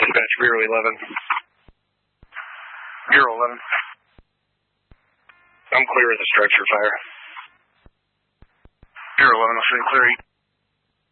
Dispatch, Bureau 11. Bureau 11. I'm clear of the structure fire. Bureau 11, I'll say clear 8.